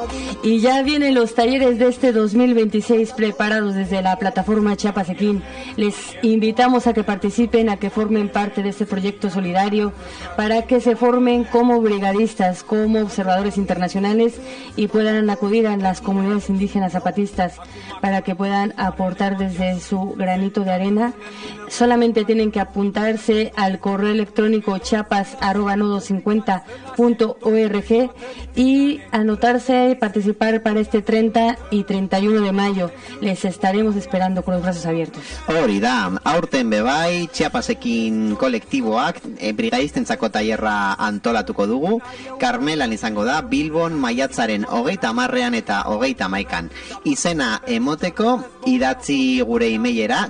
Y ya vienen los talleres de este 2026 preparados desde la plataforma Chiapas Equín. Les invitamos a que participen, a que formen parte de este proyecto solidario, para que se formen como brigadistas, como observadores internacionales y puedan acudir a las comunidades indígenas zapatistas para que puedan aportar desde su granito de arena. Solamente tienen que apuntarse al correo electrónico chiapas@nodo50.org y anotarse, participar para este 30 y 31 de mayo. Les estaremos esperando con los brazos abiertos. Hori da, aurten bebai, Chiapasekin kolektiboak brigadistentzako tailerra antolatuko dugu. Karmelan izango da, Bilbon maiatzaren 30 eta 31. Izena emoteko, idatzi gure emailera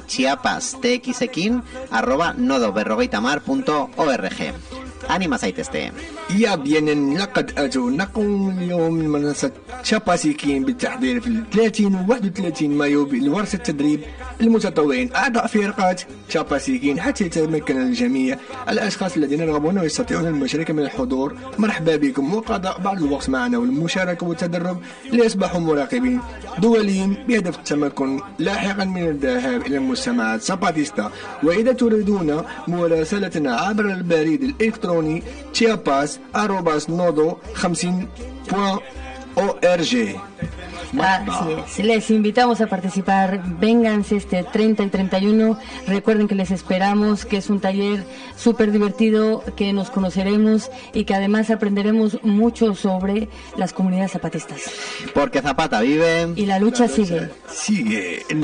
chiapastekisekin@nodo50.org. Anima zaitezte. يا بيان لقد أتونا اليوم من منصة شاباسيكين بالتحضير في 30 و 31 مايو لورش التدريب المتطوعين أعضاء فرقات شاباسيكين حتى يتمكن الجميع. الأشخاص الذين يرغبون ويستطيعون المشاركة من الحضور مرحبا بكم وقضاء بعض الوقت معنا والمشاركة والتدرب ليصبحوا مراقبين دوليين بهدف التمكن لاحقا من الذهاب إلى المجتمعات ساباتيستا. وإذا تريدون مراسلتنا عبر البريد الإلكتروني chiapas@nodo50.org. Así es. Les invitamos a participar. Vénganse este 30 y 31. Recuerden que les esperamos, que es un taller súper divertido, que nos conoceremos y que además aprenderemos mucho sobre las comunidades zapatistas. Porque Zapata vive Y la lucha sigue. Sigue.